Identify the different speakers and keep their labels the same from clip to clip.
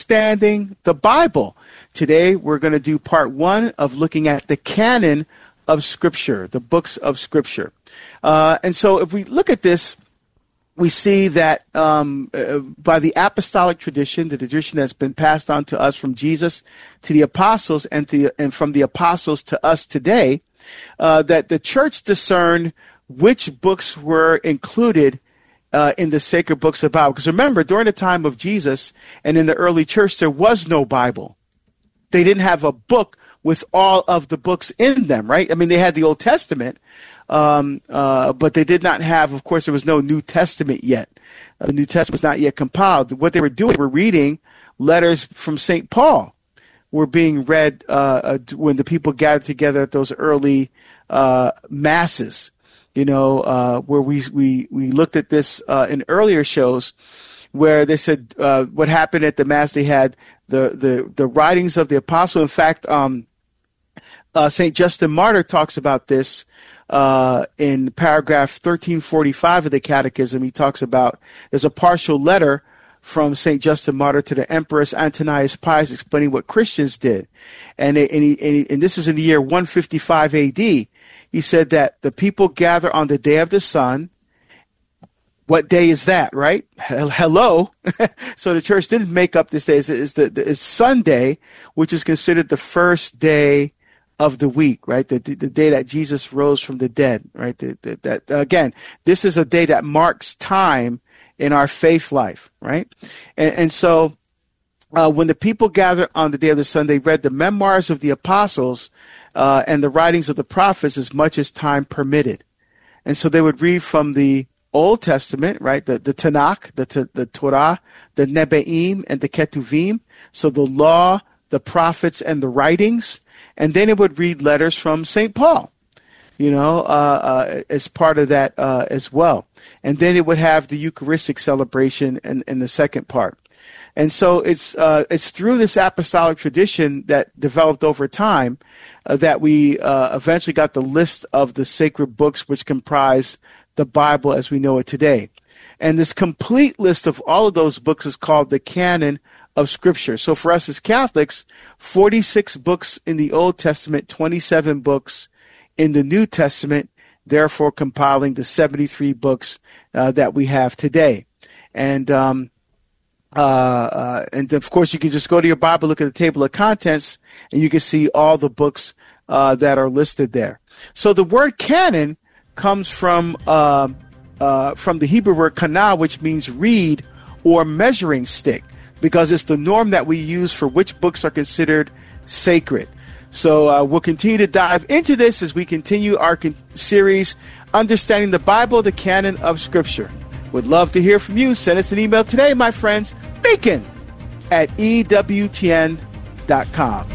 Speaker 1: understanding the Bible. Today, we're going to do part 1 of looking at the canon of Scripture, the books of Scripture. And so if we look at this, we see that by the apostolic tradition, the tradition that's been passed on to us from Jesus to the apostles and from the apostles to us today, that the church discerned which books were included in the sacred books of the Bible. Because remember, during the time of Jesus and in the early church, there was no Bible. They didn't have a book with all of the books in them, right? I mean, they had the Old Testament, but they did not have, of course, there was no New Testament yet. The New Testament was not yet compiled. What they were doing, they were reading letters from St. Paul were being read when the people gathered together at those early masses, where we looked at this in earlier shows where they said what happened at the mass. They had the writings of the apostle. In fact, St. Justin Martyr talks about this in paragraph 1345 of the Catechism. He talks about there's a partial letter from St. Justin Martyr to the Empress Antonius Pius explaining what Christians did. And this is in the year 155 AD. He said that the people gather on the day of the sun. What day is that, right? Hello. So the church didn't make up this day. It's Sunday, which is considered the first day of the week, right? The day that Jesus rose from the dead, right? Again, this is a day that marks time in our faith life, right? And so when the people gathered on the day of the sun, they read the memoirs of the apostles and the writings of the prophets as much as time permitted. And so they would read from the Old Testament, right? The Tanakh, the Torah, the Nebe'im, and the Ketuvim. So the law, the prophets, and the writings. And then it would read letters from St. Paul, as part of that as well. And then it would have the Eucharistic celebration in the second part. And so it's through this apostolic tradition that developed over time that we eventually got the list of the sacred books which comprise the Bible as we know it today. And this complete list of all of those books is called the canon of Scripture. So for us as Catholics, 46 books in the Old Testament, 27 books in the New Testament, therefore compiling the 73 books that we have today. And of course, you can just go to your Bible, look at the table of contents, and you can see all the books that are listed there. So the word canon comes from the Hebrew word kana, which means reed or measuring stick, because it's the norm that we use for which books are considered sacred. So we'll continue to dive into this as we continue our series, Understanding the Bible, the Canon of Scripture. Would love to hear from you. Send us an email today, my friends, bacon@ewtn.com.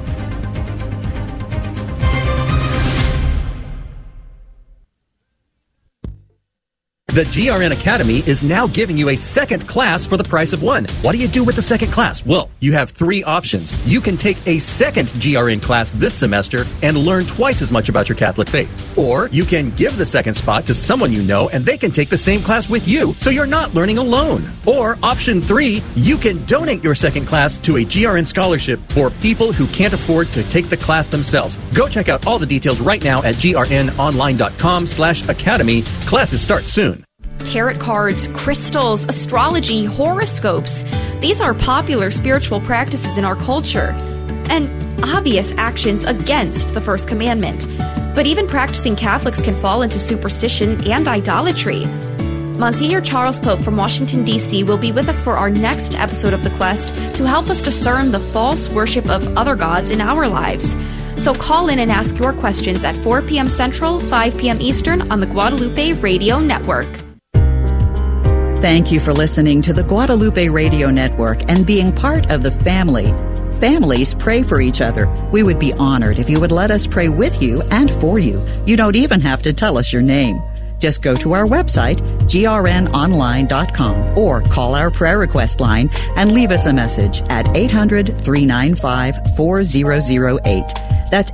Speaker 2: The GRN Academy is now giving you a second class for the price of one. What do you do with the second class? Well, you have 3 options. You can take a second GRN class this semester and learn twice as much about your Catholic faith. Or you can give the second spot to someone you know and they can take the same class with you, so you're not learning alone. Or option 3, you can donate your second class to a GRN scholarship for people who can't afford to take the class themselves. Go check out all the details right now at grnonline.com/academy. Classes start soon.
Speaker 3: Tarot cards, crystals, astrology, horoscopes. These are popular spiritual practices in our culture and obvious actions against the first commandment. But even practicing Catholics can fall into superstition and idolatry. Monsignor Charles Pope from Washington, D.C. will be with us for our next episode of The Quest to help us discern the false worship of other gods in our lives. So call in and ask your questions at 4 p.m. Central, 5 p.m. Eastern on the Guadalupe Radio Network.
Speaker 4: Thank you for listening to the Guadalupe Radio Network and being part of the family. Families pray for each other. We would be honored if you would let us pray with you and for you. You don't even have to tell us your name. Just go to our website, grnonline.com, or call our prayer request line and leave us a message at 800-395-4008. That's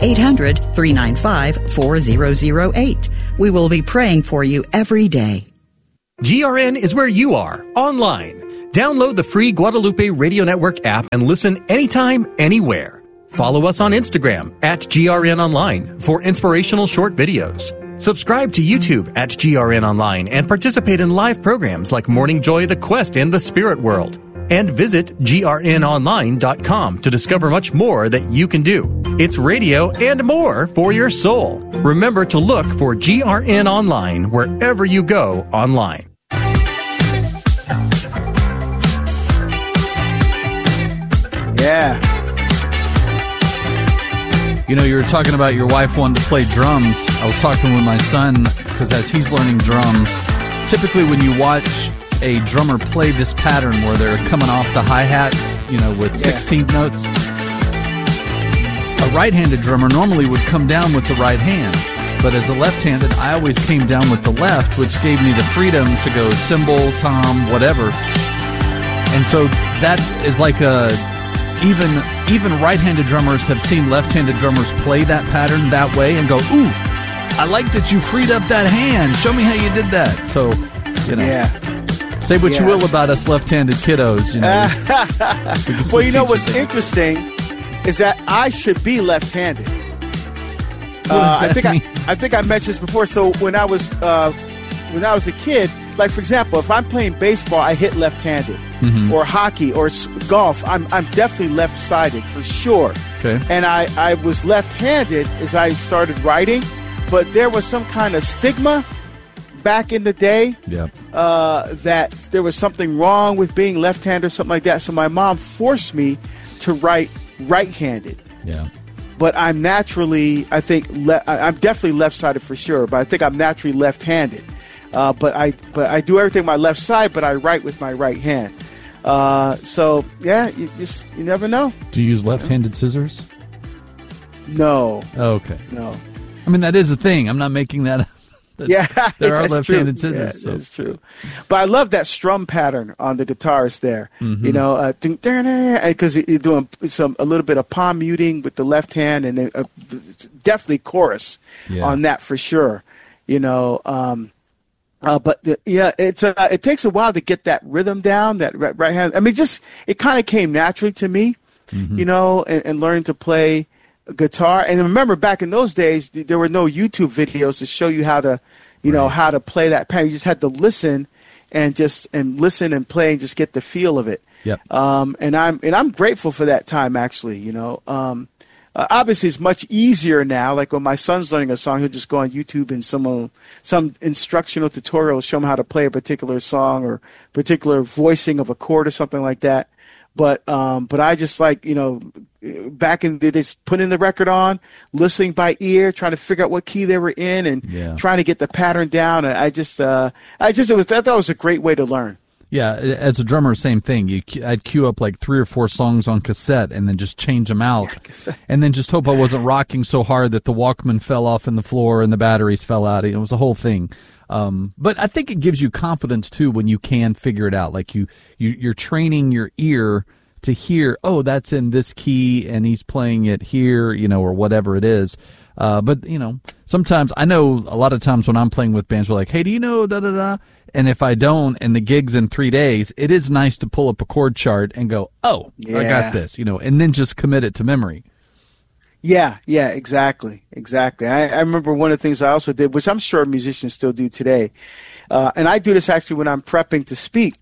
Speaker 4: 800-395-4008. We will be praying for you every day.
Speaker 2: GRN is where you are, online. Download the free Guadalupe Radio Network app and listen anytime, anywhere. Follow us on Instagram at GRN Online for inspirational short videos. Subscribe to YouTube at GRN Online and participate in live programs like Morning Joy, The Quest, and The Spirit World. And visit grnonline.com to discover much more that you can do. It's radio and more for your soul. Remember to look for GRN Online wherever you go online.
Speaker 1: Yeah.
Speaker 5: You know, you were talking about your wife wanting to play drums. I was talking with my son, because as he's learning drums, typically when you watch a drummer play this pattern where they're coming off the hi-hat, you know, with 16th notes, a right-handed drummer normally would come down with the right hand. But as a left-handed, I always came down with the left, which gave me the freedom to go cymbal, tom, whatever. And so that is like a... Even right-handed drummers have seen left-handed drummers play that pattern that way and go, ooh, I like that you freed up that hand. Show me how you did that. So, you know, say what you will about us left-handed kiddos. You know,
Speaker 1: well, you know what's interesting is that I should be left-handed. I think I mentioned this before. So when I was a kid, like for example, if I'm playing baseball, I hit left-handed. Mm-hmm. Or hockey or golf, I'm definitely left-sided for sure.
Speaker 5: Okay.
Speaker 1: And I was left-handed as I started writing, but there was some kind of stigma back in the day that there was something wrong with being left-handed or something like that. So my mom forced me to write right-handed.
Speaker 5: Yeah.
Speaker 1: But I'm naturally, I think, I'm definitely left-sided for sure, but I think I'm naturally left-handed. But I do everything with my left side, but I write with my right hand. So yeah, you never know.
Speaker 5: Do you use left-handed scissors?
Speaker 1: No.
Speaker 5: Oh, okay.
Speaker 1: No.
Speaker 5: I mean, that is a thing. I'm not making that up. There are left-handed scissors.
Speaker 1: Yeah, that's true. But I love that strum pattern on the guitarist there. Mm-hmm. You know, because you're doing a little bit of palm muting with the left hand, and then definitely chorus on that for sure. You know. It takes a while to get that rhythm down, that right hand. I mean, it kind of came naturally to me, you know, and learning to play guitar. And remember, back in those days, there were no YouTube videos to show you how to, how to play that pattern. You just had to listen and listen and play and just get the feel of it.
Speaker 5: Yep.
Speaker 1: And I'm grateful for that time, actually. You know. Obviously, it's much easier now. Like when my son's learning a song, he'll just go on YouTube and some instructional tutorial will show him how to play a particular song or particular voicing of a chord or something like that. But I just like, you know, back in the days, putting the record on, listening by ear, trying to figure out what key they were in, and trying to get the pattern down. I thought it was a great way to learn.
Speaker 5: Yeah, as a drummer, same thing. I'd queue up like 3 or 4 songs on cassette and then just change them out. And then just hope I wasn't rocking so hard that the Walkman fell off in the floor and the batteries fell out. It was a whole thing. But I think it gives you confidence, too, when you can figure it out. Like you're training your ear to hear, oh, that's in this key and he's playing it here, you know, or whatever it is. But, you know, sometimes I know a lot of times when I'm playing with bands, we're like, hey, do you know da-da-da? And if I don't, and the gig's in 3 days, it is nice to pull up a chord chart and go, oh, I got this, you know, and then just commit it to memory.
Speaker 1: Yeah, exactly. I remember one of the things I also did, which I'm sure musicians still do today, and I do this actually when I'm prepping to speak,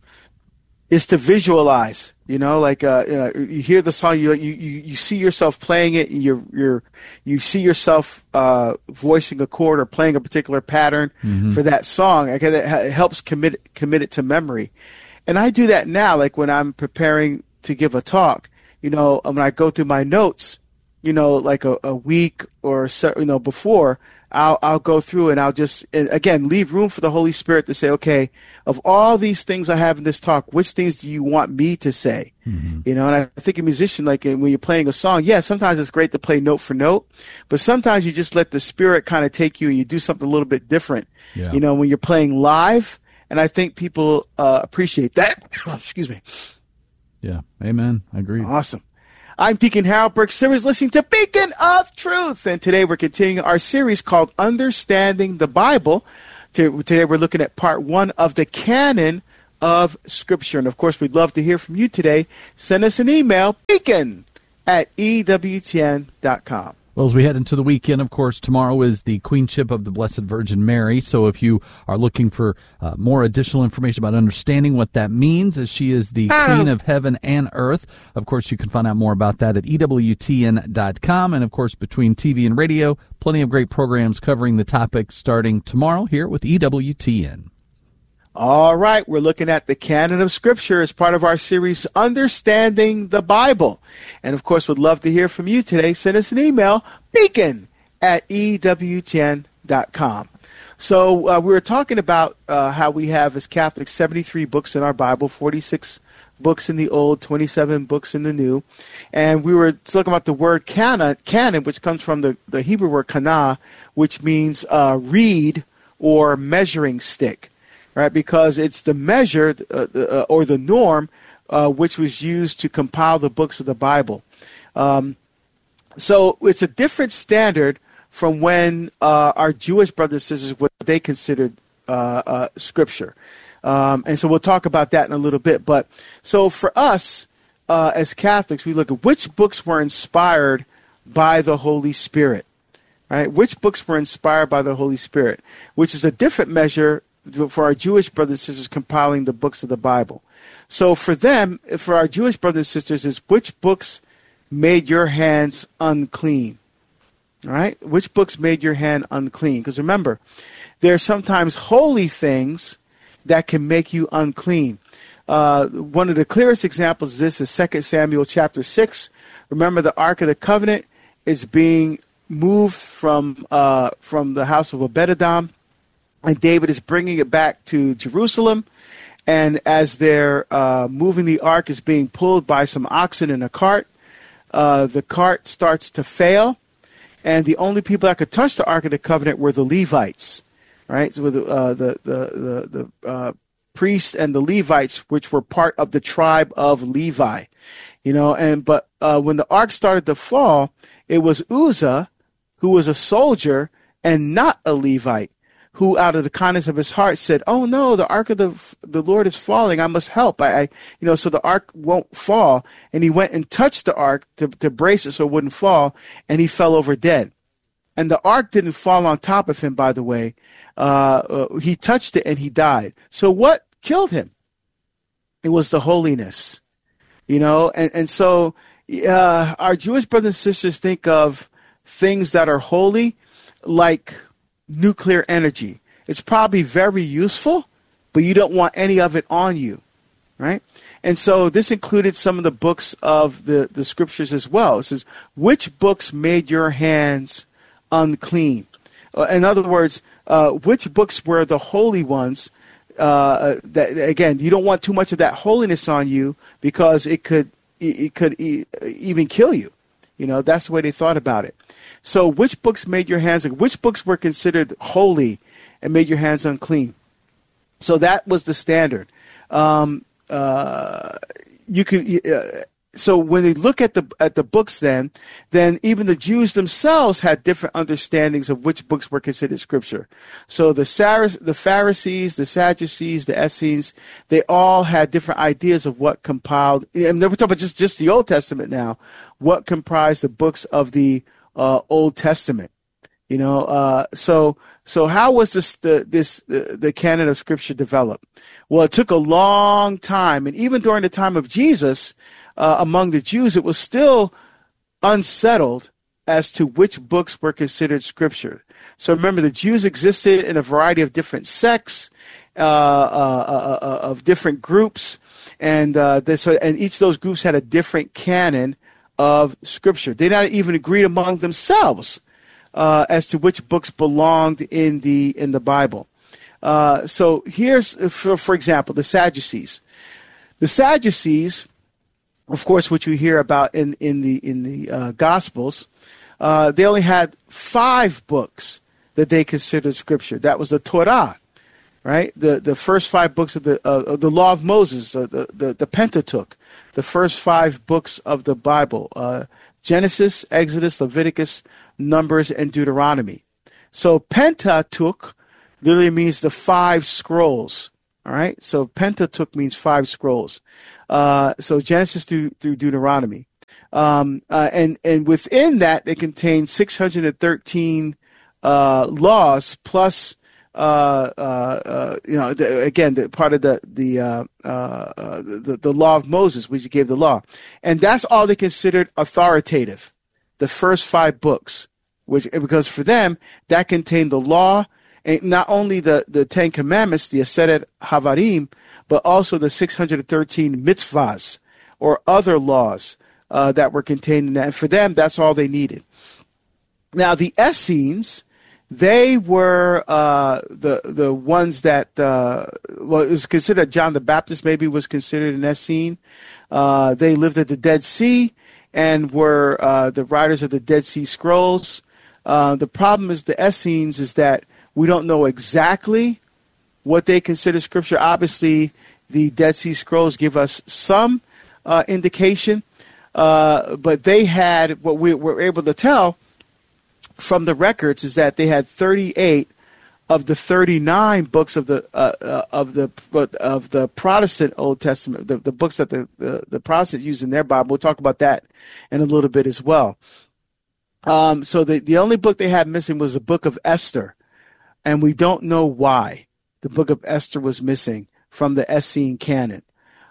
Speaker 1: is to visualize. You know, like you hear the song, you see yourself playing it, and you see yourself voicing a chord or playing a particular pattern for that song. It helps commit it to memory, and I do that now. Like when I'm preparing to give a talk, you know, when I go through my notes, you know, like a week or so, you know, before, I'll go through and I'll just, again, leave room for the Holy Spirit to say, okay, of all these things I have in this talk, which things do you want me to say? You know, and I think a musician, like when you're playing a song, sometimes it's great to play note for note, but sometimes you just let the Spirit kind of take you and you do something a little bit different, you know, when you're playing live. And I think people appreciate that. Excuse me.
Speaker 5: Yeah. Amen. I agree.
Speaker 1: Awesome. I'm Deacon Harold Burke Simmons, listening to Beacon of Truth. And today we're continuing our series called Understanding the Bible. Today we're looking at part 1 of the canon of Scripture. And, of course, we'd love to hear from you today. Send us an email, beacon@ewtn.com.
Speaker 5: Well, as we head into the weekend, of course, tomorrow is the Queenship of the Blessed Virgin Mary. So if you are looking for more additional information about understanding what that means, as she is the Queen of Heaven and Earth, of course, you can find out more about that at EWTN.com. And, of course, between TV and radio, plenty of great programs covering the topic starting tomorrow here with EWTN.
Speaker 1: All right, we're looking at the canon of Scripture as part of our series, Understanding the Bible. And, of course, would love to hear from you today. Send us an email, beacon@ewtn.com. So we were talking about how we have, as Catholics, 73 books in our Bible, 46 books in the Old, 27 books in the New. And we were talking about the word canon, which comes from the Hebrew word kana, which means reed or measuring stick. Right, because it's the measure or the norm which was used to compile the books of the Bible. So it's a different standard from when our Jewish brothers and sisters, what they considered Scripture. And so we'll talk about that in a little bit. But so for us as Catholics, we look at which books were inspired by the Holy Spirit. Right, which books were inspired by the Holy Spirit, which is a different measure for our Jewish brothers and sisters compiling the books of the Bible. So for them, for our Jewish brothers and sisters, is which books made your hands unclean? All right? Which books made your hand unclean? Because remember, there are sometimes holy things that can make you unclean. One of the clearest examples of this is 2 Samuel chapter 6. Remember, the Ark of the Covenant is being moved from the house of Obed-Edom, and David is bringing it back to Jerusalem. And as they're moving, the ark is being pulled by some oxen in a cart. The cart starts to fail, and the only people that could touch the Ark of the Covenant were the Levites, right? So the priests and the Levites, which were part of the tribe of Levi, But when the ark started to fall, it was Uzzah, who was a soldier and not a Levite, who out of the kindness of his heart said, "Oh no, the ark of the Lord is falling. I must help. So the ark won't fall." And he went and touched the ark to brace it so it wouldn't fall, and he fell over dead. And the ark didn't fall on top of him, by the way. He touched it and he died. So what killed him? It was the holiness, And so our Jewish brothers and sisters think of things that are holy like nuclear energy. It's probably very useful, but you don't want any of it on you, right? And so this included some of the books of the Scriptures as well. It says, which books made your hands unclean? In other words, which books were the holy ones? That again, you don't want too much of that holiness on you because it could even kill you. That's the way they thought about it. So which books made your hands, which books were considered holy and made your hands unclean? So that was the standard. So when they look at the books then even the Jews themselves had different understandings of which books were considered Scripture. So the Pharisees, the Sadducees, the Essenes, they all had different ideas of what compiled, and we're talking about just the Old Testament now, what comprised the books of the Old Testament. So how was the canon of Scripture developed? Well, it took a long time, and even during the time of Jesus, among the Jews, it was still unsettled as to which books were considered Scripture. So remember, the Jews existed in a variety of different sects, of different groups, and each of those groups had a different canon of Scripture. They not even agreed among themselves as to which books belonged in the Bible. So here's, for example, the Sadducees. The Sadducees, of course, which you hear about in the Gospels, they only had 5 books that they considered Scripture. That was the Torah, right? The first 5 books of the Law of Moses, the Pentateuch, the first 5 books of the Bible, Genesis, Exodus, Leviticus, Numbers, and Deuteronomy. So Pentateuch literally means the 5 scrolls, All right. So Pentateuch means 5 scrolls. So Genesis through Deuteronomy. And within that, they contain 613 laws plus part of the law of Moses, which he gave the law, and that's all they considered authoritative. The first 5 books, because for them that contained the law, and not only the 10 Commandments, the Aseret Havarim, but also the 613 mitzvahs or other laws that were contained in that. And for them, that's all they needed. Now, the Essenes, they were the ones that, it was considered, John the Baptist maybe was considered an Essene. They lived at the Dead Sea and were the writers of the Dead Sea Scrolls. The problem is the Essenes is that we don't know exactly what they consider Scripture. Obviously, the Dead Sea Scrolls give us some indication, but they had, what we were able to tell from the records is that they had 38 of the 39 books of the Protestant Old Testament, the books that the Protestants use in their Bible. We'll talk about that in a little bit as well. So the only book they had missing was the book of Esther, and we don't know why the book of Esther was missing from the Essene canon.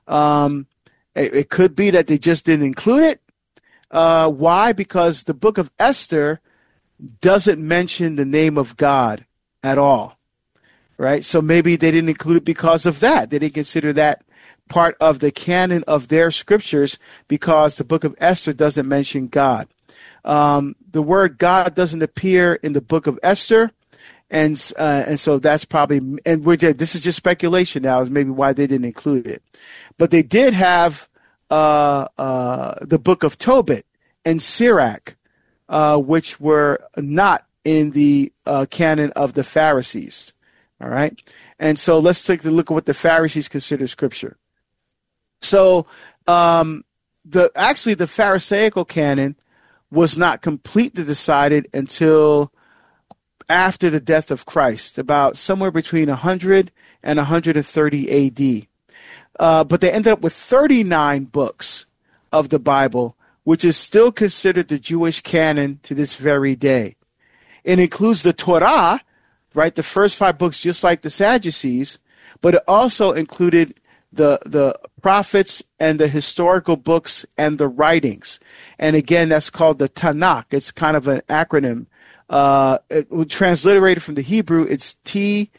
Speaker 1: It could be that they just didn't include it. Why? Because the book of Esther doesn't mention the name of God at all, right? So maybe they didn't include it because of that. They didn't consider that part of the canon of their scriptures because the book of Esther doesn't mention God. The word God doesn't appear in the book of Esther, and so that's probably, and this is just speculation now, is maybe why they didn't include it. But they did have the book of Tobit and Sirach, which were not in the canon of the Pharisees. All right. And so let's take a look at what the Pharisees consider Scripture. So the Pharisaical canon was not completely decided until after the death of Christ, about somewhere between 100 and 130 AD. But they ended up with 39 books of the Bible, which is still considered the Jewish canon to this very day. It includes the Torah, right, the first 5 books, just like the Sadducees, but it also included the prophets and the historical books and the writings. And again, that's called the Tanakh. It's kind of an acronym. Transliterated from the Hebrew, it's TNK.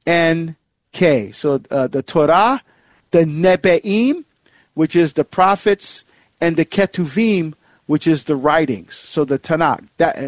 Speaker 1: So the Torah, the Nebe'im, which is the prophets, and the Ketuvim, which is the writings. So the Tanakh.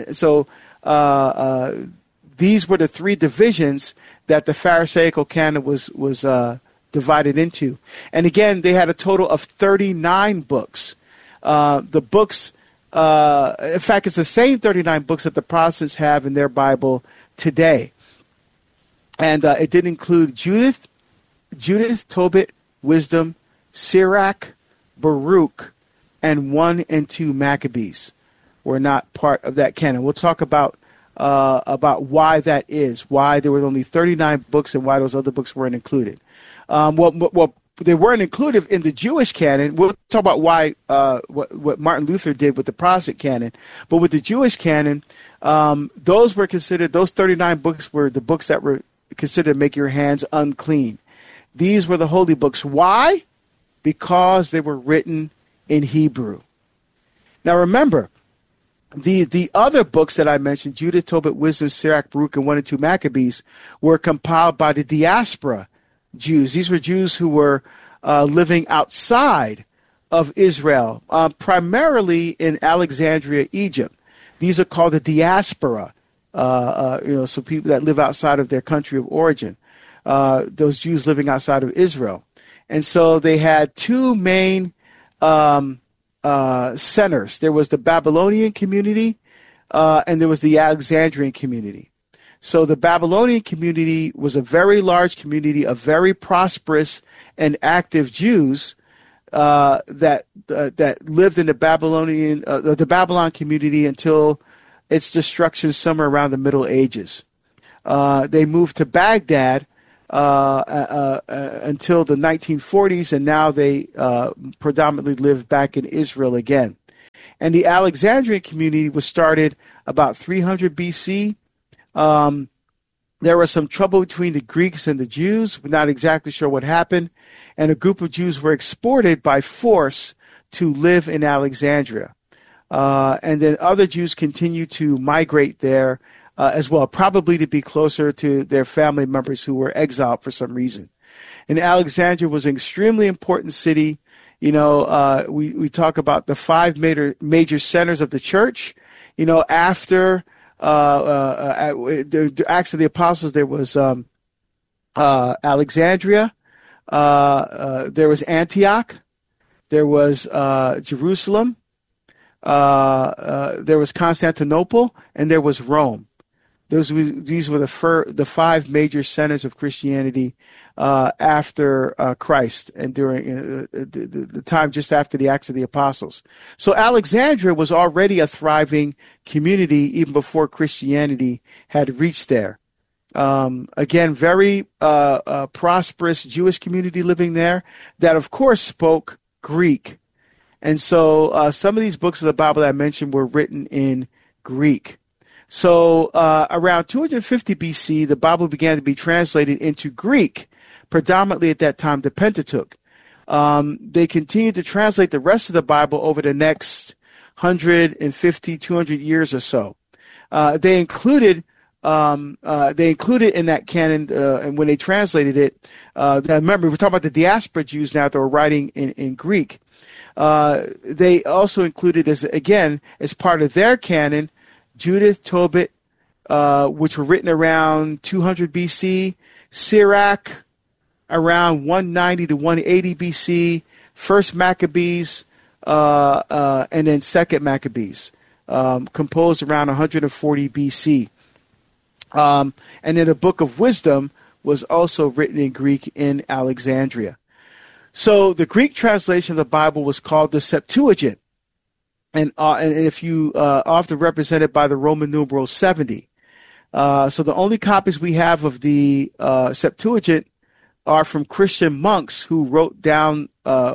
Speaker 1: These were the 3 divisions that the Pharisaical canon was divided into. And again, they had a total of 39 books. The books, in fact, it's the same 39 books that the Protestants have in their Bible today. And it did include Judith, Tobit, Wisdom, Sirach, Baruch, and 1 and 2 Maccabees were not part of that canon. We'll talk about why that is, why there were only 39 books and why those other books weren't included. Well, they weren't included in the Jewish canon. We'll talk about why what Martin Luther did with the Protestant canon. But with the Jewish canon, those 39 books were the books that were considered to make your hands unclean. These were the holy books. Why? Because they were written in Hebrew. Now remember, the other books that I mentioned, Judith, Tobit, Wisdom, Sirach, Baruch, and 1 and 2 Maccabees, were compiled by the diaspora Jews. These were Jews who were living outside of Israel, primarily in Alexandria, Egypt. These are called the diaspora, so people that live outside of their country of origin, those Jews living outside of Israel. And so they had 2 main centers. There was the Babylonian community and there was the Alexandrian community. So the Babylonian community was a very large community of very prosperous and active Jews that lived in the Babylon community until its destruction somewhere around the Middle Ages. They moved to Baghdad until the 1940s, and now they predominantly live back in Israel again. And the Alexandrian community was started about 300 BC. There was some trouble between the Greeks and the Jews. We're not exactly sure what happened. And a group of Jews were exported by force to live in Alexandria. And then other Jews continued to migrate there as well, probably to be closer to their family members who were exiled for some reason. And Alexandria was an extremely important city. You know, we talk about the five major centers of the church. You know, after the Acts of the Apostles, there was Alexandria, there was Antioch, there was Jerusalem, there was Constantinople, and there was Rome. These were the five major centers of Christianity after Christ and during the time just after the Acts of the Apostles. So Alexandria was already a thriving community even before Christianity had reached there. Again, very prosperous Jewish community living there that, of course, spoke Greek. And so some of these books of the Bible that I mentioned were written in Greek. So around 250 BC, the Bible began to be translated into Greek, predominantly at that time the Pentateuch. They continued to translate the rest of the Bible over the next 150, 200 years or so. They included in that canon, and when they translated it, remember, we're talking about the diaspora Jews now that were writing in Greek. They also included, as part of their canon, Judith, Tobit, which were written around 200 BC, Sirach around 190 to 180 BC, First Maccabees, and then Second Maccabees, composed around 140 BC. And then the Book of Wisdom was also written in Greek in Alexandria. So the Greek translation of the Bible was called the Septuagint. And if you often represented by the Roman numeral 70. So the only copies we have of the Septuagint are from Christian monks who wrote down,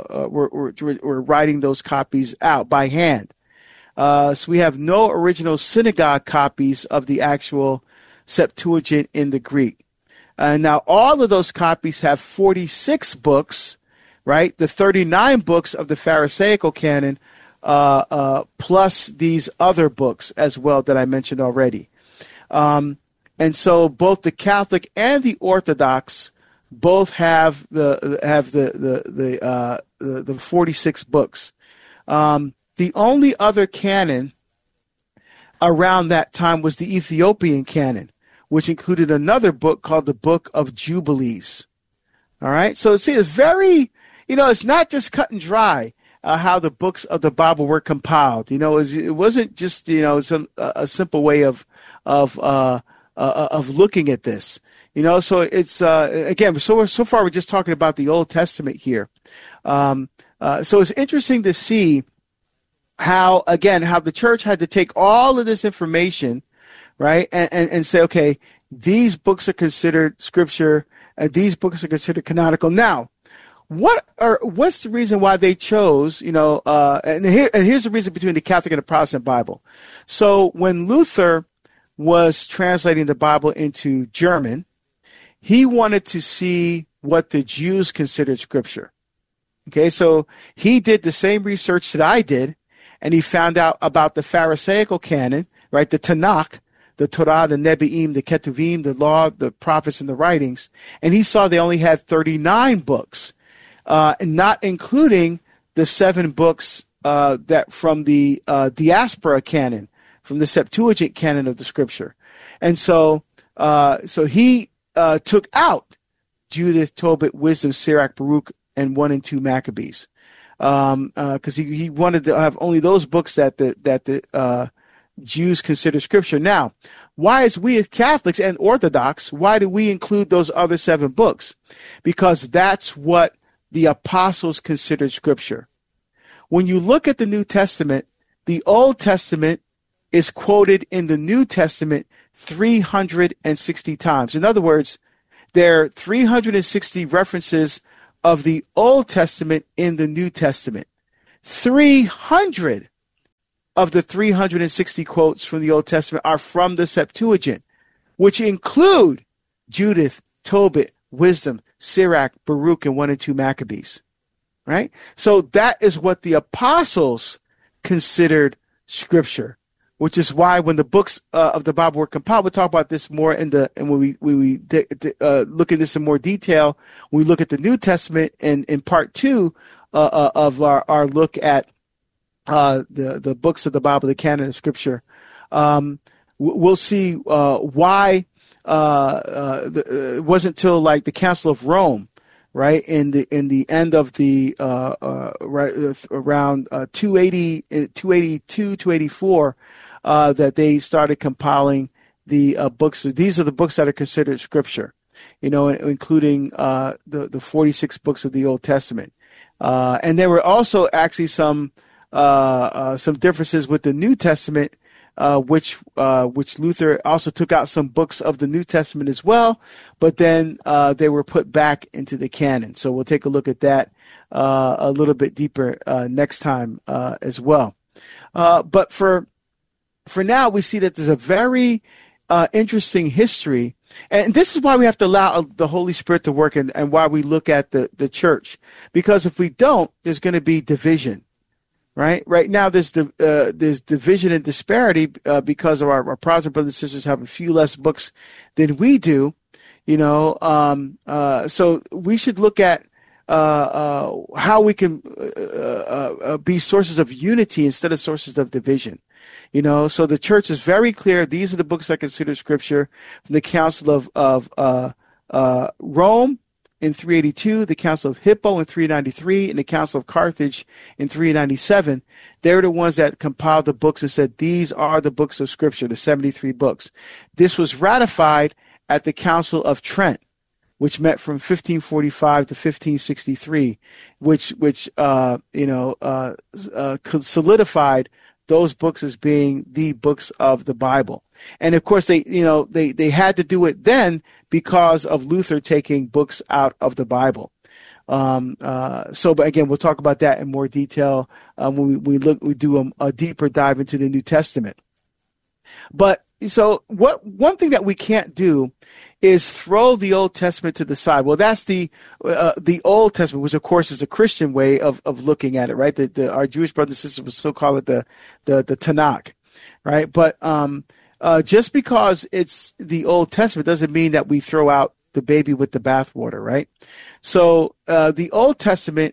Speaker 1: were writing those copies out by hand. So we have no original synagogue copies of the actual Septuagint in the Greek. Now all of those copies have 46 books, right? The 39 books of the Pharisaical canon, plus these other books as well that I mentioned already. And so both the Catholic and the Orthodox both have the 46 books. The only other canon around that time was the Ethiopian canon, which included another book called the Book of Jubilees. All right. So see, it's very, it's not just cut and dry. How the books of the Bible were compiled, it wasn't just a simple way of looking at this, So it's again, so far we're just talking about the Old Testament here. So it's interesting to see how the church had to take all of this information, right, and say, okay, these books are considered scripture, and these books are considered canonical. Now, what's the reason why they chose, and here's the reason between the Catholic and the Protestant Bible. So when Luther was translating the Bible into German, he wanted to see what the Jews considered scripture. Okay, so he did the same research that I did, and he found out about the Pharisaical canon, right, the Tanakh, the Torah, the Nebi'im, the Ketuvim, the Law, the Prophets, and the Writings, and he saw they only had 39 books. Not including the 7 books that from the diaspora canon, from the Septuagint canon of the Scripture, and so he took out Judith, Tobit, Wisdom, Sirach, Baruch, and 1 and 2 Maccabees, because he wanted to have only those books that the Jews consider Scripture. Now, why, as we as Catholics and Orthodox, why do we include those other 7 books? Because that's what the apostles considered scripture. When you look at the New Testament, the Old Testament is quoted in the New Testament 360 times. In other words, there are 360 references of the Old Testament in the New Testament. 300 of the 360 quotes from the Old Testament are from the Septuagint, which include Judith, Tobit, Wisdom, Sirach, Baruch, and 1 and 2 Maccabees. Right? So that is what the apostles considered Scripture, which is why when the books of the Bible were compiled, we'll talk about this more when we look at this in more detail. When we look at the New Testament and in part 2 of our look at the books of the Bible, the canon of Scripture, we'll see why it wasn't till like the Council of Rome, right, in the end of the around 282, 284, that they started compiling the books. These are the books that are considered Scripture, including the 46 books of the Old Testament. And there were also actually some differences with the New Testament, which Luther also took out some books of the New Testament as well, but then they were put back into the canon. So we'll take a look at that a little bit deeper next time as well. But for now, we see that there's a very interesting history, and this is why we have to allow the Holy Spirit to work, and why we look at the church, because if we don't, there's going to be division. Right now, there's division and disparity because of our Protestant brothers and sisters have a few less books than we do, So we should look at how we can be sources of unity instead of sources of division. So the church is very clear. These are the books I consider Scripture from the Council of Rome in 382, the Council of Hippo in 393, and the Council of Carthage in 397. They're the ones that compiled the books and said, these are the books of Scripture, the 73 books. This was ratified at the Council of Trent, which met from 1545 to 1563, which solidified those books as being the books of the Bible. And of course, they had to do it then because of Luther taking books out of the Bible. But again, we'll talk about that in more detail when we do a deeper dive into the New Testament. But so one thing that we can't do is throw the Old Testament to the side. Well, that's the Old Testament, which of course is a Christian way of looking at it, right? Our Jewish brothers and sisters would still call it the Tanakh, right? But just because it's the Old Testament doesn't mean that we throw out the baby with the bathwater, right? So the Old Testament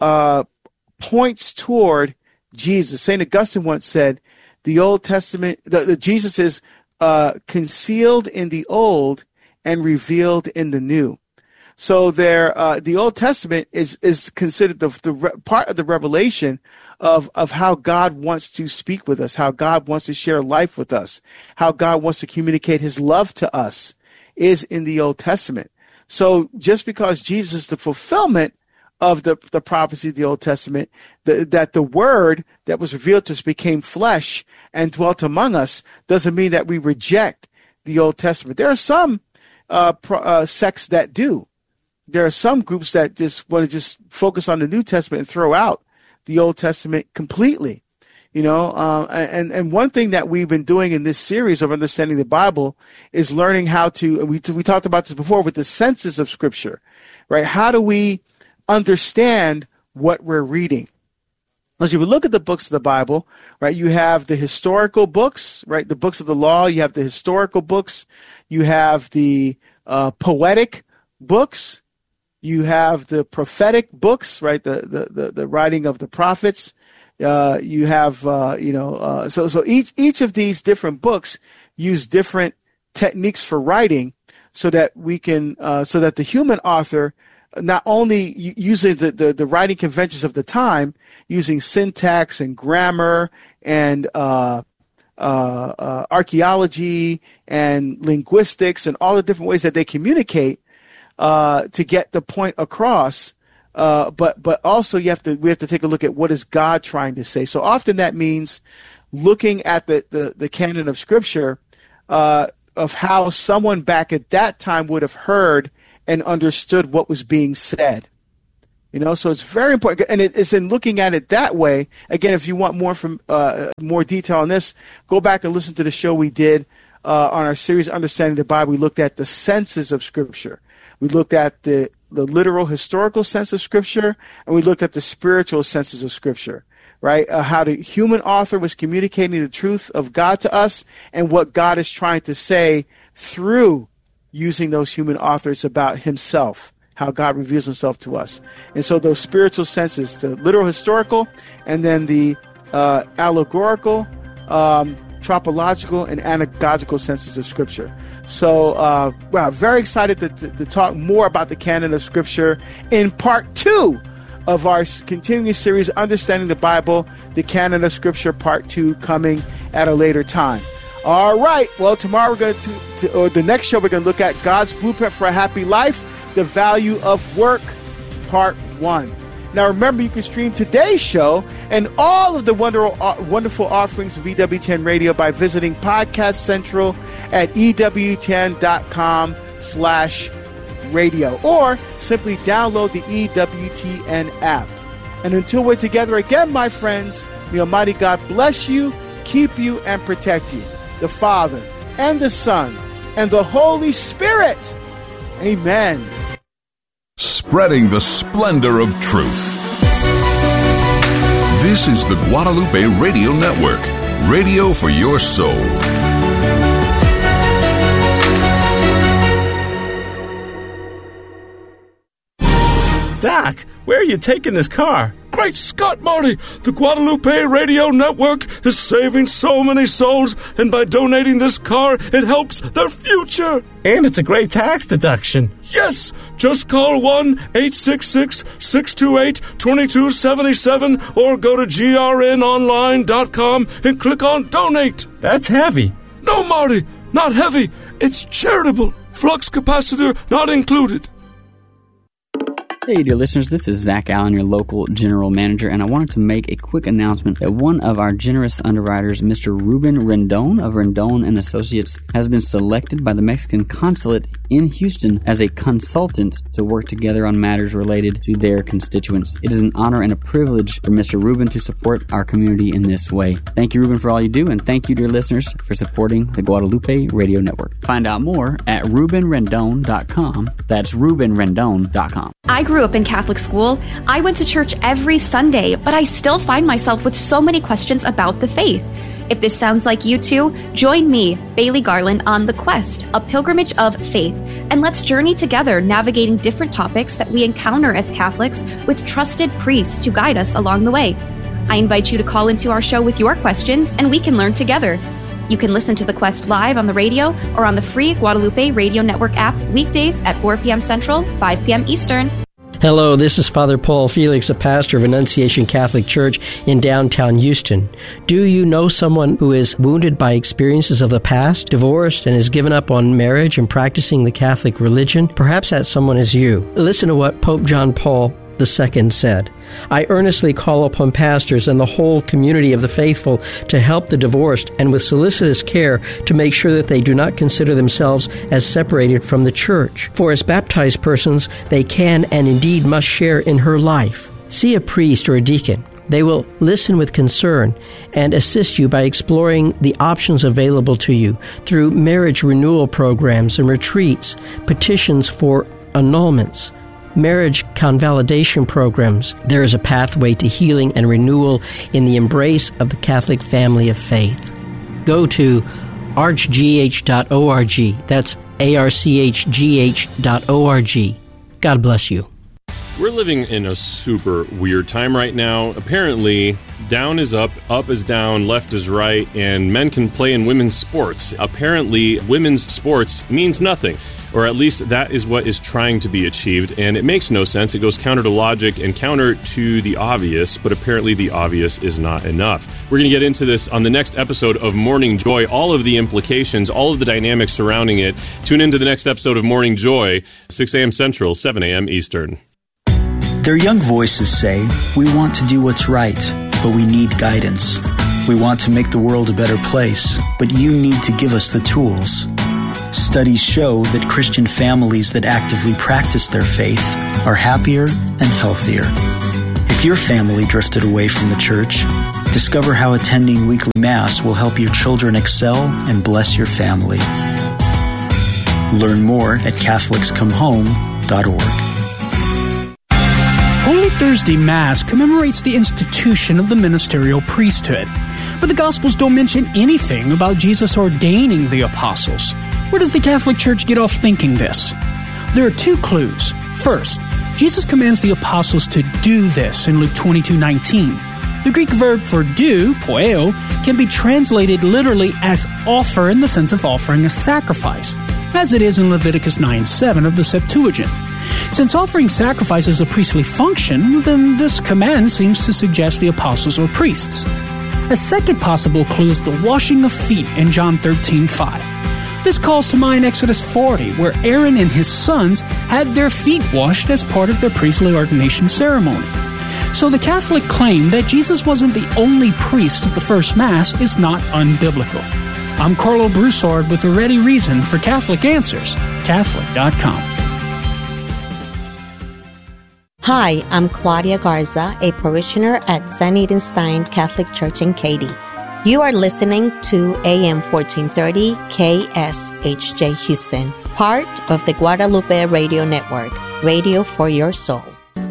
Speaker 1: points toward Jesus. St. Augustine once said, the Old Testament, Jesus is concealed in the Old and revealed in the New. So the Old Testament is considered the part of the revelation of how God wants to speak with us, how God wants to share life with us, how God wants to communicate his love to us is in the Old Testament. So just because Jesus is the fulfillment of the prophecy of the Old Testament, that the word that was revealed to us became flesh and dwelt among us, doesn't mean that we reject the Old Testament. There are some sects that do. There are some groups that just want to just focus on the New Testament and throw out the Old Testament completely. And one thing that we've been doing in this series of understanding the Bible is learning how to, and we talked about this before with the senses of Scripture, right? How do we understand what we're reading? As you look at the books of the Bible, right, you have the historical books, right, the books of the law, you have the historical books, you have the poetic books, you have the prophetic books, right, the writing of the prophets. You have, so each of these different books use different techniques for writing so that we can, so that the human author, not only using the writing conventions of the time, using syntax and grammar and archaeology and linguistics and all the different ways that they communicate to get the point across. But also we have to take a look at what is God trying to say. So often that means looking at the canon of Scripture of how someone back at that time would have heard and understood what was being said. So it's very important, and it's in looking at it that way. Again, if you want more detail on this, go back and listen to the show we did on our series Understanding the Bible. We looked at the senses of Scripture. We looked at the literal historical sense of Scripture, and we looked at the spiritual senses of Scripture, right? How the human author was communicating the truth of God to us and what God is trying to say through using those human authors about himself, how God reveals himself to us. And so those spiritual senses, the literal historical, and then the allegorical, tropological, and anagogical senses of Scripture. So, very excited to talk more about the canon of Scripture in part 2 of our continuing series, Understanding the Bible, the canon of Scripture, part 2, coming at a later time. All right. Well, tomorrow we're going or the next show, we're going to look at God's blueprint for a happy life, the value of work, part 1. Now, remember, you can stream today's show and all of the wonderful offerings of EWTN Radio by visiting Podcast Central at EWTN.com/radio, or simply download the EWTN app. And until we're together again, my friends, may Almighty God bless you, keep you, and protect you. The Father, and the Son, and the Holy Spirit. Amen.
Speaker 6: Spreading the splendor of truth. This is the Guadalupe Radio Network, radio for your soul.
Speaker 7: Doc, where are you taking this car?
Speaker 8: Great Scott, Marty! The Guadalupe Radio Network is saving so many souls, and by donating this car, it helps their future.
Speaker 7: And it's a great tax deduction.
Speaker 8: Yes! Just call 1-866-628-2277 or go to grnonline.com and click on Donate.
Speaker 7: That's heavy.
Speaker 8: No, Marty, not heavy. It's charitable. Flux capacitor not included.
Speaker 9: Hey, dear listeners, this is Zach Allen, your local general manager, and I wanted to make a quick announcement that one of our generous underwriters, Mr. Ruben Rendon of Rendon & Associates, has been selected by the Mexican consulate in Houston as a consultant to work together on matters related to their constituents. It is an honor and a privilege for Mr. Ruben to support our community in this way. Thank you, Ruben, for all you do, and thank you, dear listeners, for supporting the Guadalupe Radio Network. Find out more at RubenRendon.com. That's RubenRendon.com.
Speaker 3: I grew up in Catholic school. I went to church every Sunday, but I still find myself with so many questions about the faith. If this sounds like you too, join me, Bailey Garland, on The Quest, a pilgrimage of faith, and let's journey together navigating different topics that we encounter as Catholics with trusted priests to guide us along the way. I invite you to call into our show with your questions, and we can learn together. You can listen to The Quest live on the radio or on the free Guadalupe Radio Network app weekdays at 4 p.m. Central, 5 p.m. Eastern.
Speaker 10: Hello, this is Father Paul Felix, a pastor of Annunciation Catholic Church in downtown Houston. Do you know someone who is wounded by experiences of the past, divorced, and has given up on marriage and practicing the Catholic religion? Perhaps that someone is you. Listen to what Pope John Paul II said. I earnestly call upon pastors and the whole community of the faithful to help the divorced and with solicitous care to make sure that they do not consider themselves as separated from the Church. For as baptized persons, they can and indeed must share in her life. See a priest or a deacon. They will listen with concern and assist you by exploring the options available to you through marriage renewal programs and retreats, petitions for annulments, marriage convalidation programs. There is a pathway to healing and renewal in the embrace of the Catholic family of faith. Go to archgh.org. That's archgh.org. God bless you.
Speaker 11: We're living in a super weird time right now. Apparently, down is up is down, left is right, and men can play in women's sports. Apparently, women's sports means nothing. Or at least that is what is trying to be achieved, and it makes no sense. It goes counter to logic and counter to the obvious, but apparently the obvious is not enough. We're going to get into this on the next episode of Morning Joy, all of the implications, all of the dynamics surrounding it. Tune into the next episode of Morning Joy, 6 a.m. Central, 7 a.m. Eastern.
Speaker 12: Their young voices say, we want to do what's right, but we need guidance. We want to make the world a better place, but you need to give us the tools. Studies show that Christian families that actively practice their faith are happier and healthier. If your family drifted away from the church, discover how attending weekly Mass will help your children excel and bless your family. Learn more at CatholicsComeHome.org.
Speaker 13: Holy Thursday Mass commemorates the institution of the ministerial priesthood, but the Gospels don't mention anything about Jesus ordaining the apostles. Where does the Catholic Church get off thinking this? There are two clues. First, Jesus commands the apostles to do this in Luke 22:19. The Greek verb for do, poeo, can be translated literally as offer in the sense of offering a sacrifice, as it is in Leviticus 9:7 of the Septuagint. Since offering sacrifice is a priestly function, then this command seems to suggest the apostles were priests. A second possible clue is the washing of feet in John 13:5. This calls to mind Exodus 40, where Aaron and his sons had their feet washed as part of their priestly ordination ceremony. So the Catholic claim that Jesus wasn't the only priest of the first Mass is not unbiblical. I'm Carlo Broussard with a ready reason for Catholic Answers, Catholic.com.
Speaker 14: Hi, I'm Claudia Garza, a parishioner at St. Edenstein Catholic Church in Katy. You are listening to AM 1430 KSHJ Houston, part of the Guadalupe Radio Network, radio for your soul.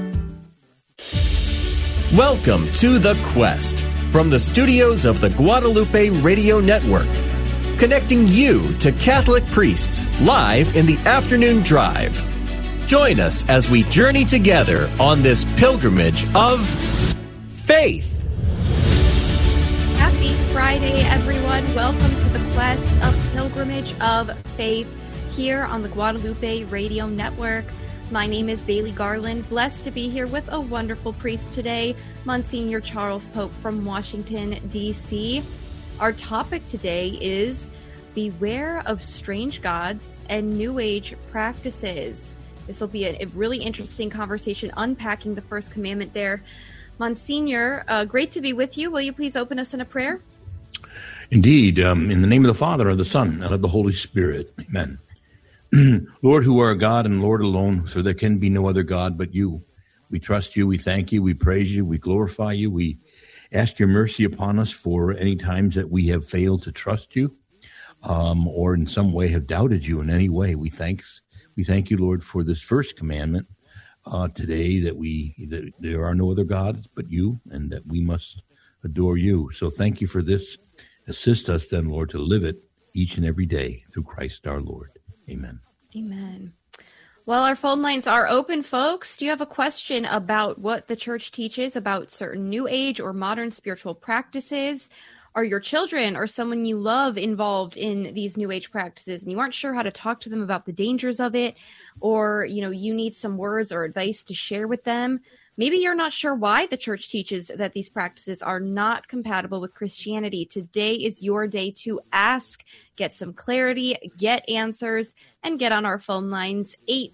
Speaker 2: Welcome to The Quest from the studios of the Guadalupe Radio Network, connecting you to Catholic priests live in the afternoon drive. Join us as we journey together on this pilgrimage of faith.
Speaker 3: Happy Friday, everyone. Welcome to the Quest of Pilgrimage of Faith here on the Guadalupe Radio Network. My name is Bailey Garland, blessed to be here with a wonderful priest today, Monsignor Charles Pope from Washington, D.C. Our topic today is Beware of Strange Gods and New Age Practices. This will be a really interesting conversation unpacking the first commandment there. Monsignor, great to be with you. Will you please open us in a prayer?
Speaker 15: Indeed. In the name of the Father, of the Son, and of the Holy Spirit. Amen. Lord, who are God and Lord alone, so there can be no other God but you. We trust you, we thank you, we praise you, we glorify you. We ask your mercy upon us for any times that we have failed to trust you or in some way have doubted you in any way. We thank you, Lord, for this first commandment today, that there are no other gods but you, and that we must adore you. So thank you for this. Assist us then, Lord, to live it each and every day through Christ our Lord. Amen.
Speaker 3: Amen. Well, our phone lines are open, folks. Do you have a question about what the church teaches about certain New Age or modern spiritual practices? Are your children or someone you love involved in these New Age practices and you aren't sure how to talk to them about the dangers of it, or you need some words or advice to share with them? Maybe you're not sure why the church teaches that these practices are not compatible with Christianity. Today is your day to ask, get some clarity, get answers, and get on our phone lines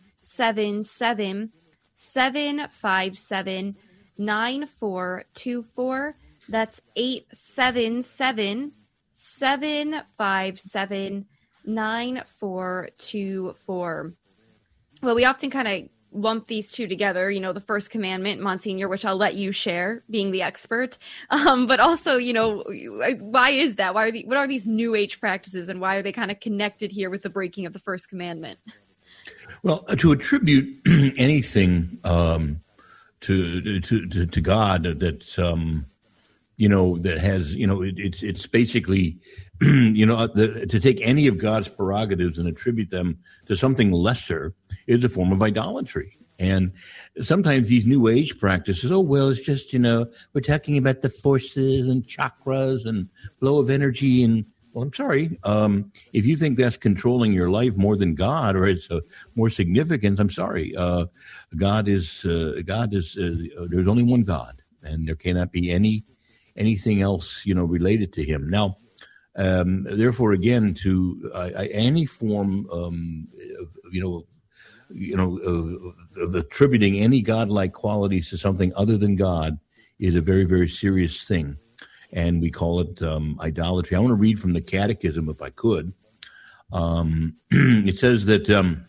Speaker 3: 877-757-9424. That's 877-757-9424. Well, we often kind of lump these two together, the first commandment, Monsignor, which I'll let you share, being the expert. But also, why is that? What are these New Age practices, and why are they kind of connected here with the breaking of the first commandment?
Speaker 15: Well, to attribute anything to God that's that has it's basically to take any of God's prerogatives and attribute them to something lesser is a form of idolatry. And sometimes these New Age practices, it's just, we're talking about the forces and chakras and flow of energy. And, well, I'm sorry. If you think that's controlling your life more than God, or it's more significant, I'm sorry. God is there's only one God, and there cannot be anything else, related to him. Now, therefore, again, to any form of attributing any godlike qualities to something other than God is a very, very serious thing, and we call it idolatry. I want to read from the Catechism, if I could. It says that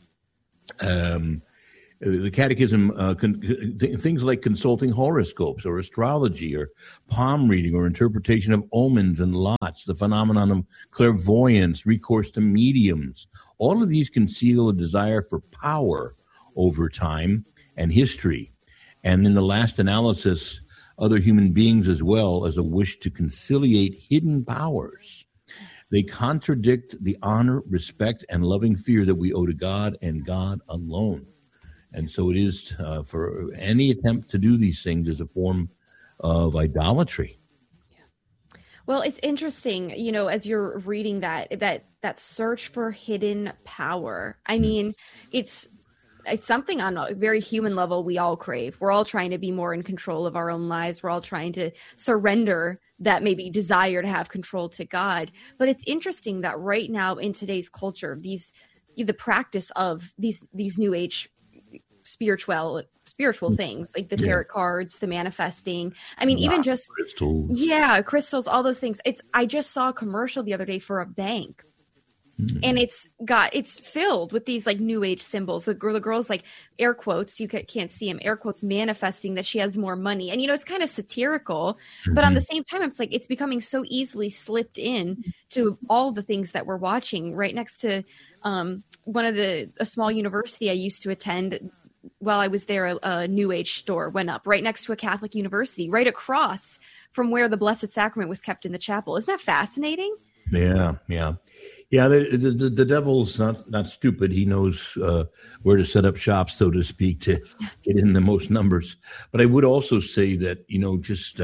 Speaker 15: the Catechism, things like consulting horoscopes or astrology or palm reading or interpretation of omens and lots, the phenomenon of clairvoyance, recourse to mediums, all of these conceal a desire for power over time and history. And in the last analysis, other human beings as well, as a wish to conciliate hidden powers. They contradict the honor, respect, and loving fear that we owe to God and God alone. And so it is for any attempt to do these things is a form of idolatry.
Speaker 3: Well, it's interesting, you know, as you're reading that search for hidden power. I mean, it's something on a very human level we all crave. We're all trying to be more in control of our own lives. We're all trying to surrender that maybe desire to have control to God. But it's interesting that right now in today's culture, the practice of these New Age spiritual things like the tarot cards, the manifesting. I mean, even just crystals, all those things. I just saw a commercial the other day for a bank. And it's filled with these like New Age symbols. The girl's like air quotes, you can't see him, air quotes, manifesting that she has more money. And, you know, it's kind of satirical, but on the same time, it's like, it's becoming so easily slipped in to all the things that we're watching right next to a small university I used to attend. While I was there, a New Age store went up right next to a Catholic university, right across from where the Blessed Sacrament was kept in the chapel. Isn't that fascinating?
Speaker 15: Yeah. The devil's not stupid. He knows where to set up shop, so to speak, to get in the most numbers. But I would also say that, you know, just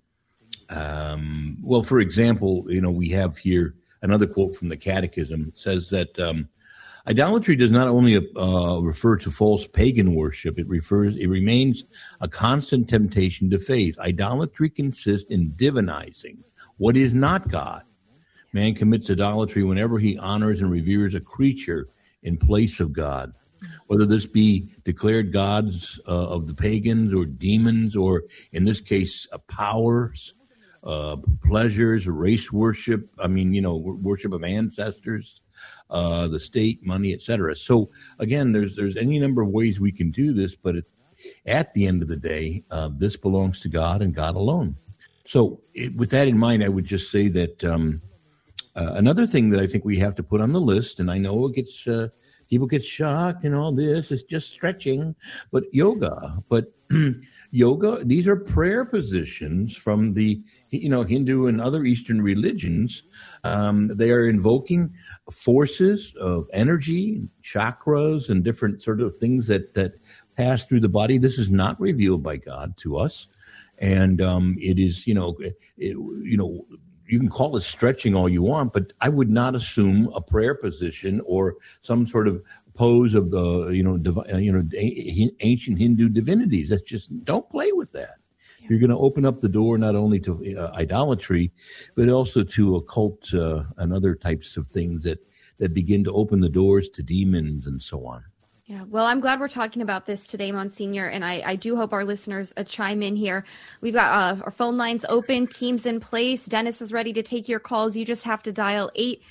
Speaker 15: well, for example, you know, we have here another quote from the Catechism. It says that idolatry does not only refer to false pagan worship. It remains a constant temptation to faith. Idolatry consists in divinizing what is not God. Man commits idolatry whenever he honors and reveres a creature in place of God, whether this be declared gods of the pagans or demons, or in this case, powers, pleasures, race worship. I mean, you know, worship of ancestors, the state, money, etc. So again, there's any number of ways we can do this, but at the end of the day, this belongs to God and God alone. So with that in mind, I would just say that another thing that I think we have to put on the list, and I know it gets people get shocked and all this, it's just stretching, but yoga. But yoga, these are prayer positions from the Hindu and other Eastern religions. They are invoking forces of energy, chakras, and different sort of things that pass through the body. This is not revealed by God to us, and it is, you can call it stretching all you want, but I would not assume a prayer position or some sort of pose of the ancient Hindu divinities. That's just, don't play with that. Yeah. You're going to open up the door not only to idolatry, but also to occult and other types of things that begin to open the doors to demons and so on.
Speaker 3: Yeah, well, I'm glad we're talking about this today, Monsignor, and I do hope our listeners chime in here. We've got our phone lines open, teams in place. Dennis is ready to take your calls. You just have to dial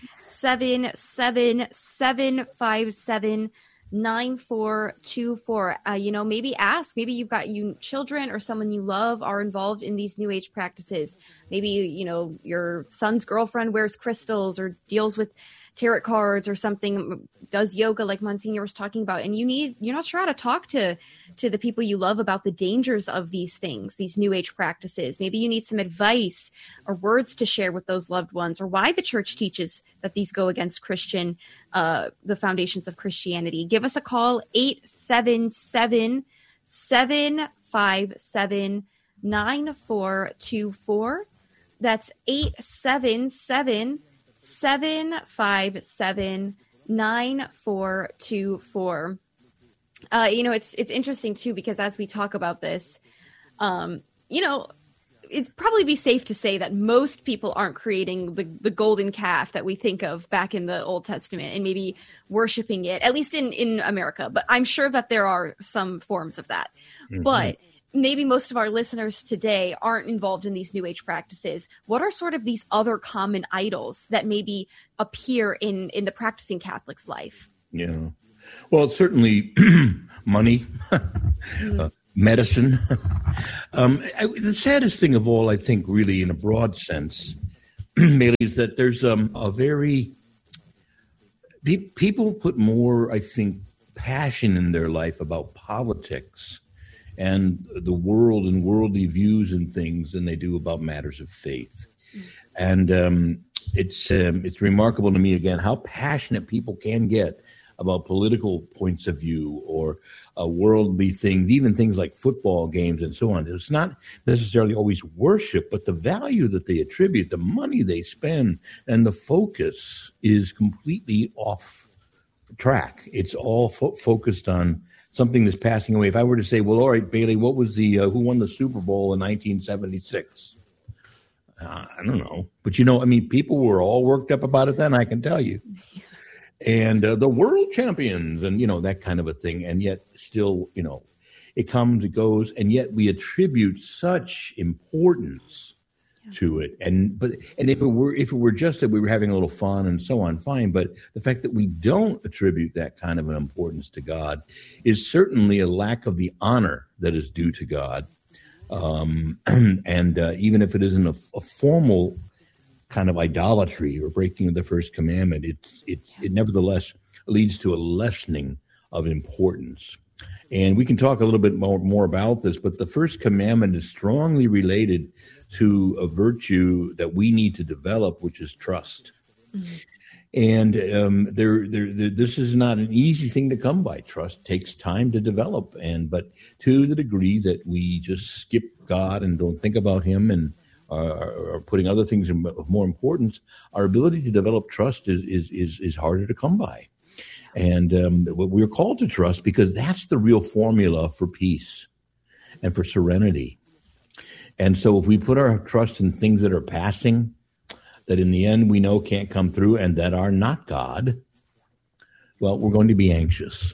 Speaker 3: 877-757-9424. Maybe ask. Maybe you've got children or someone you love are involved in these New Age practices. Maybe, your son's girlfriend wears crystals or deals with tarot cards or something, does yoga like Monsignor was talking about, and you're not sure how to talk to the people you love about the dangers of these things, these New Age practices. Maybe you need some advice or words to share with those loved ones, or why the church teaches that these go against the foundations of Christianity. Give us a call, 877-757-9424. That's 877-757-9424. It's interesting too, because as we talk about this, it'd probably be safe to say that most people aren't creating the golden calf that we think of back in the Old Testament and maybe worshiping it, at least in America. But I'm sure that there are some forms of that. Mm-hmm. But maybe most of our listeners today aren't involved in these New Age practices, what are sort of these other common idols that maybe appear in the practicing Catholic's life?
Speaker 15: Yeah. Well, certainly money, medicine. The saddest thing of all, I think, really in a broad sense, Bailey, is that there's people put more, I think, passion in their life about politics and the world and worldly views and things than they do about matters of faith. And it's remarkable to me, again, how passionate people can get about political points of view or worldly things, even things like football games and so on. It's not necessarily always worship, but the value that they attribute, the money they spend, and the focus is completely off track. It's all focused on something that's passing away. If I were to say, well, all right, Bailey, what was who won the Super Bowl in 1976? I don't know. But, people were all worked up about it then, I can tell you. And the world champions and, that kind of a thing. And yet still, it comes, it goes. And yet we attribute such importance to it. And if it were just that we were having a little fun and so on, fine. But the fact that we don't attribute that kind of an importance to God is certainly a lack of the honor that is due to God. And even if it isn't a formal kind of idolatry or breaking of the first commandment, it nevertheless leads to a lessening of importance. And we can talk a little bit more about this, but the first commandment is strongly related to a virtue that we need to develop, which is trust. Mm-hmm. And this is not an easy thing to come by. Trust takes time to develop, but to the degree that we just skip God and don't think about Him and are putting other things of more importance, our ability to develop trust is harder to come by. And we're called to trust because that's the real formula for peace and for serenity. And so if we put our trust in things that are passing, that in the end we know can't come through and that are not God, well, we're going to be anxious.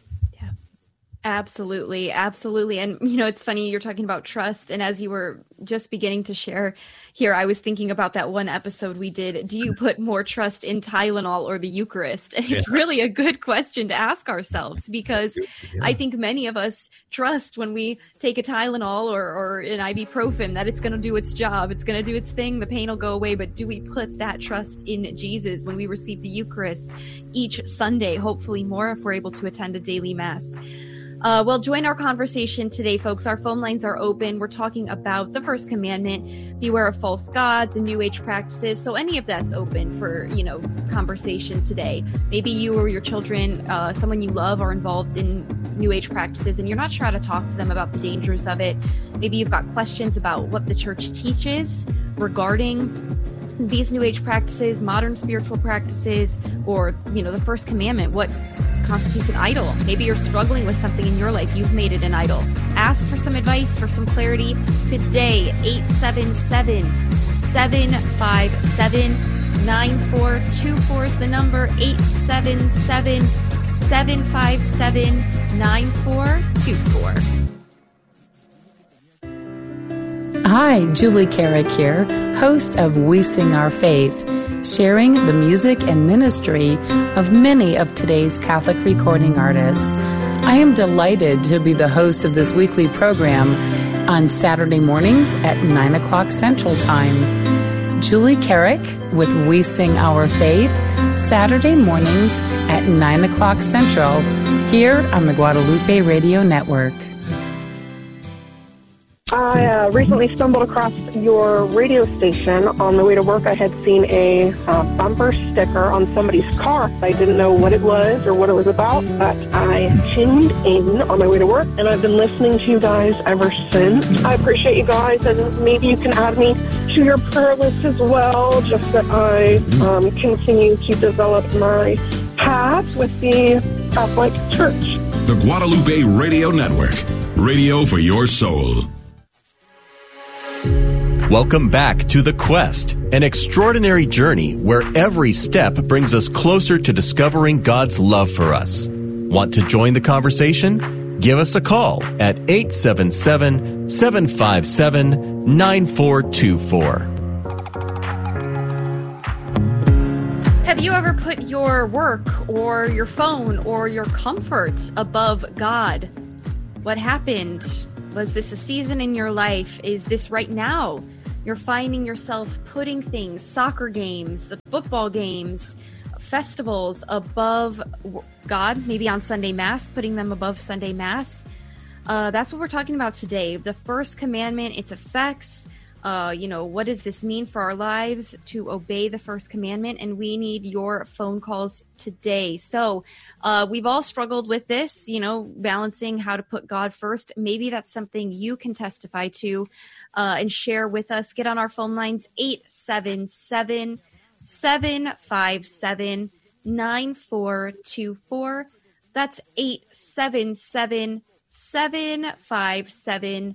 Speaker 3: Absolutely. Absolutely. And, it's funny, you're talking about trust. And as you were just beginning to share here, I was thinking about that one episode we did. Do you put more trust in Tylenol or the Eucharist? And it's really a good question to ask ourselves because I think many of us trust when we take a Tylenol or an ibuprofen that it's going to do its job. It's going to do its thing. The pain will go away. But do we put that trust in Jesus when we receive the Eucharist each Sunday? Hopefully more if we're able to attend a daily Mass. Well, join our conversation today, folks. Our phone lines are open. We're talking about the first commandment, beware of false gods and New Age practices. So any of that's open for, conversation today. Maybe you or your children, someone you love, are involved in New Age practices and you're not sure how to talk to them about the dangers of it. Maybe you've got questions about what the church teaches regarding these New Age practices, modern spiritual practices, or, the first commandment, what constitutes an idol. Maybe you're struggling with something in your life. You've made it an idol. Ask for some advice, for some clarity today. 877-757-9424 is the number. 877-757-9424.
Speaker 16: Hi, Julie Carrick here, host of We Sing Our Faith, sharing the music and ministry of many of today's Catholic recording artists. I am delighted to be the host of this weekly program on Saturday mornings at 9 o'clock Central Time. Julie Carrick with We Sing Our Faith, Saturday mornings at 9 o'clock Central, here on the Guadalupe Radio Network.
Speaker 17: I recently stumbled across your radio station. On the way to work, I had seen a bumper sticker on somebody's car. I didn't know what it was or what it was about, but I tuned in on my way to work, and I've been listening to you guys ever since. I appreciate you guys, and maybe you can add me to your prayer list as well, just that I continue to develop my path with the Catholic Church.
Speaker 6: The Guadalupe Radio Network, radio for your soul.
Speaker 2: Welcome back to The Quest, an extraordinary journey where every step brings us closer to discovering God's love for us. Want to join the conversation? Give us a call at 877-757-9424.
Speaker 3: Have you ever put your work or your phone or your comfort above God? What happened? Was this a season in your life? Is this right now? You're finding yourself putting things, soccer games, football games, festivals above God, maybe on Sunday Mass, putting them above Sunday Mass. That's what we're talking about today. The first commandment, its effects. What does this mean for our lives to obey the first commandment? And we need your phone calls today. So we've all struggled with this, balancing how to put God first. Maybe that's something you can testify to and share with us. Get on our phone lines, 877-757-9424. That's 877-757-9424,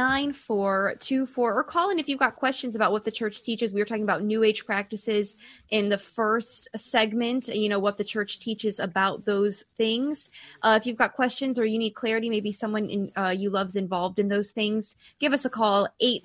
Speaker 3: or call in if you've got questions about what the church teaches. We were talking about New Age practices in the first segment, what the church teaches about those things. If you've got questions or you need clarity, maybe someone you love's involved in those things, give us a call,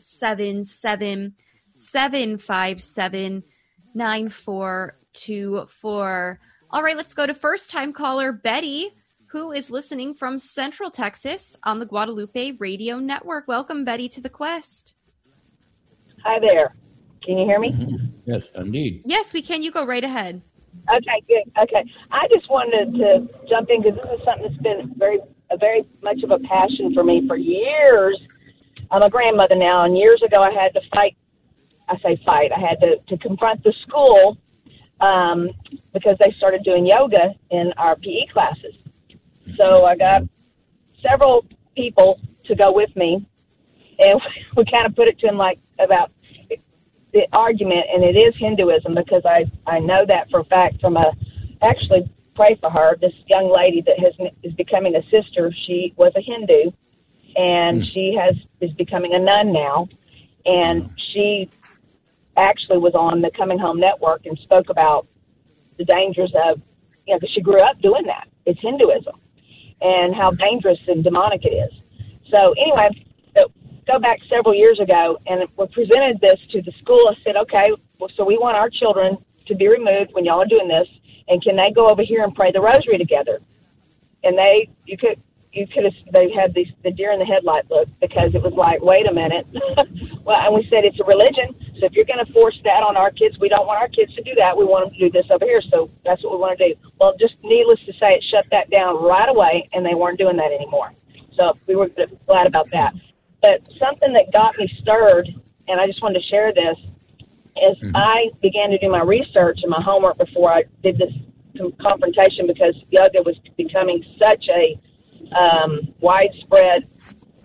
Speaker 3: 877-757-9424. All right, let's go to first-time caller Betty, who is listening from Central Texas on the Guadalupe Radio Network. Welcome, Betty, to the Quest.
Speaker 18: Hi there. Can you hear me?
Speaker 15: Yes, indeed.
Speaker 3: Yes, we can. You go right ahead.
Speaker 18: Okay, good. Okay. I just wanted to jump in because this is something that's been very much of a passion for me for years. I'm a grandmother now, and years ago I had to fight. I had to confront the school because they started doing yoga in our PE classes. So I got several people to go with me, and we kind of put it to them about the argument, and it is Hinduism because I know that for a fact actually pray for her, this young lady that is becoming a sister. She was a Hindu, and she is becoming a nun now, and she actually was on the Coming Home Network and spoke about the dangers of, because she grew up doing that. It's Hinduism. And how dangerous and demonic it is. So anyway, go back several years ago, and we presented this to the school. I said, okay, well, so we want our children to be removed when y'all are doing this, and can they go over here and pray the rosary together? And they had the deer in the headlight look, because it was like, wait a minute. Well, and we said it's a religion, so if you're going to force that on our kids, we don't want our kids to do that. We want them to do this over here, so that's what we want to do. Well, just needless to say, it shut that down right away, and they weren't doing that anymore. So we were glad about that. But something that got me stirred, and I just wanted to share this, is I began to do my research and my homework before I did this confrontation, because yoga was becoming such a widespread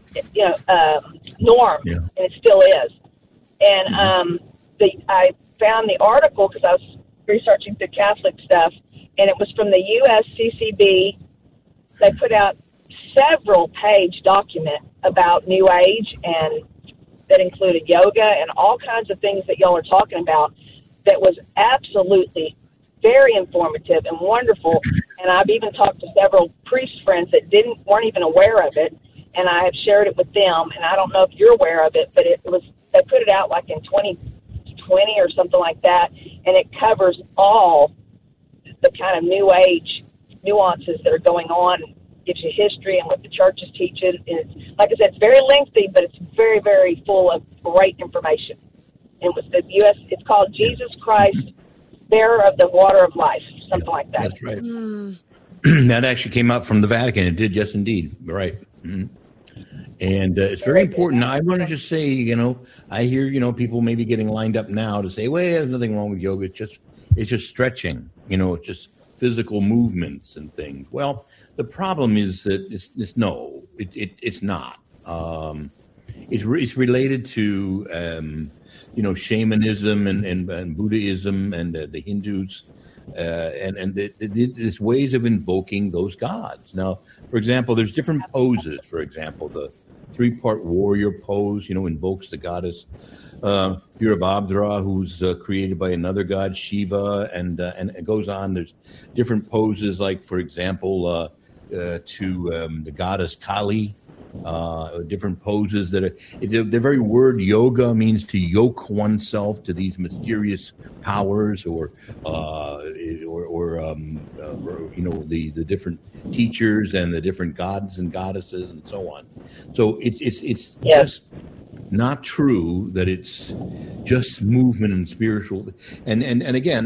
Speaker 18: norm, and it still is. And I found the article because I was researching the Catholic stuff, and it was from the USCCB. They put out several page document about New Age, and that included yoga and all kinds of things that y'all are talking about. That was absolutely very informative and wonderful. And I've even talked to several priest friends that weren't even aware of it, and I have shared it with them. And I don't know if you're aware of it, but they put it out like in 2020 or something like that, and it covers all the kind of New Age nuances that are going on. Gives you history and what the church is teaching. And it's, like I said, it's very lengthy, but it's very, very full of great information. And with the it's called Jesus Christ, Bearer of the Water of Life, something like that.
Speaker 15: That's right. That actually came out from the Vatican. It did, yes, indeed. Right. And it's very important. I want to just say, I hear, people maybe getting lined up now to say, well, there's nothing wrong with yoga. It's just stretching, it's just physical movements and things. Well, the problem is that it's not. It's related to, shamanism and Buddhism and the Hindus, and there's ways of invoking those gods. Now, for example, there's different poses. For example, the 3-part warrior pose, invokes the goddess Virabhadra, who's created by another god, Shiva, and it goes on. There's different poses, like, for example, to the goddess Kali, different poses that the very word yoga means to yoke oneself to these mysterious powers, or the different teachers and the different gods and goddesses and so on. So it's just not true that it's just movement and spiritual. And again,